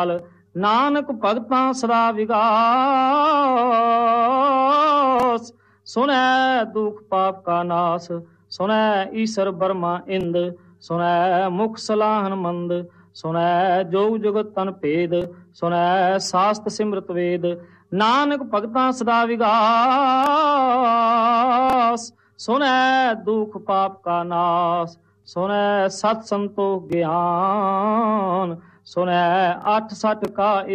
ਨਾਨਕ ਭਗਤਾਂ ਸਦਾ ਵਿਗਾਸ। ਸੁਣੈ ਦੁਖ ਪਾਪ ਕਾ ਨਾਸ, ਸੁਣੈ ਈਸ਼ਰ ਬਰਮਾ ਇੰਦ, ਸੁਣੈ ਮੁਖ ਸਲਾਹਨ ਮੰਦ, ਸੁਣੈ ਜੋਗ ਜੁਗਤ ਤਨ ਭੇਦ, ਸੁਣੈ ਸਾਸਤ ਸਿਮਰਤ ਵੇਦ। ਨਾਨਕ ਭਗਤਾਂ ਸਦਾ ਵਿਗਾਸ, ਸੁਣੈ ਦੁਖ ਪਾਪ ਕਾ ਨਾਸ, ਸੁਣੈ ਸਤ ਸੰਤੋਖ ਗਿਆਨ, ਸੁਣੈ 8 ਸਠ ਕਾ